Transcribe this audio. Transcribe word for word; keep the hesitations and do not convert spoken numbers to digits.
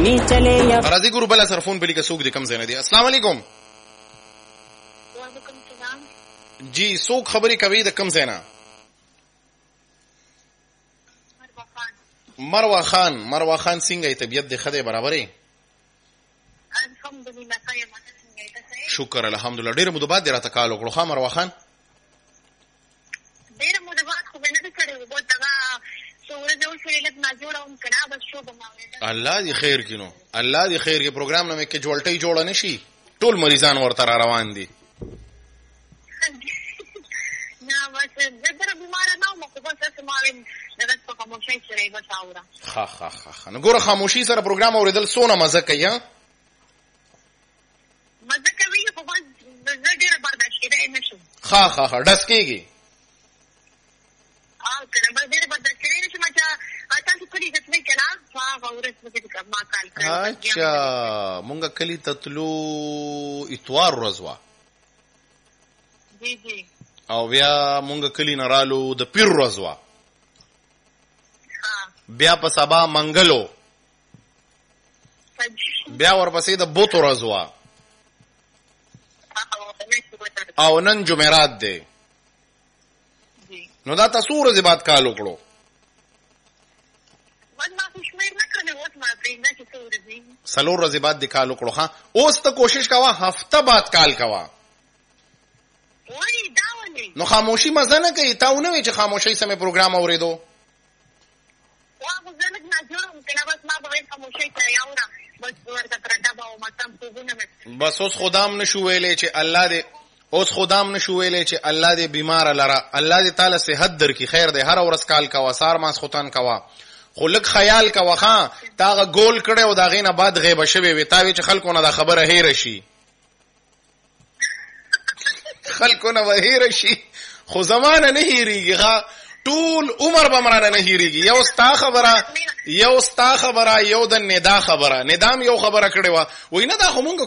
धीमी चले या राजी गुरु बला सर फोन पे लिखा सूख दे कम से न दिया। अस्सलाम वालेकुम। वालेकुम सलाम जी सूख खबरी कभी द कम से ना मरवा खान मरवा खान मरवा खान सिंह आई तबीयत दे खदे बराबर है अल्हम्दुलिल्लाह खैर मत څنګه تاسو शुक्र अल्हम्दुलिल्लाह ډیر مده بعد راته کال وکړو خا مروه خان ډیر مو د وخت خو نه کړو وو دا څوره د وسیلت ما جوړوم کړه بس شو بماوله الله دې خیر کینو الله دې خیر کې پروګرام نه مې کې جوړټي جوړ نه شي ټول مریضان ورته روان دي نه بس زبر بیمار نه مو خو بس سماوین دغه په خاموشۍ سره بس اورا خا خا خا نو ګوره خاموشي سره پروګرام اوریدل سونه مزه کوي مزه کوي خو بس زه ډیر برداشت کړای نشم خا خا خا ډس کېږي او کنه بس ډیر برداشت کړای نشم چې تاسو کلی ځمې کړه ما اورس مې ما کال کړ اچھا مونږه کلی تتلو اتوار ورځوا جی جی او بیا مونږه کلی نرالو د پیر ورځوا بیا په سبا منګلو بیا ورپسې د بوت ورځوا او نن جمعرات دی نو دا تاسو ورځې بعد کال وکړو سلور ورځې بعد د کال وکړو ها اوس ته کوشش کوا هفته بعد کال کوا نو خاموشي مزه نه کوي تاو نه وی چې خاموشي سمې پروګرام اوریدو بس اوس خدام نشو ویلې چې الله دې اوس خدام نشو ویلې چې الله دې بیمار لره الله دې تعالی صحت درکې خیر دې هر ورځ کال کوا سار ماس ختان کوا خو لک خیال کوا ها تاغه ګول کړه او دا غینه بعد غیبه شوي وي تاوی چې خلکو نه دا خبره هیر شي خلکو نه وهیر شي خو زمانه نه هیریږي ها ټول عمر بمرانه نه هیریږي یو ستا خبره یو ستا خبره یو د ندا خبره ندام یو خبره کړي وا وینه دا خو مونږ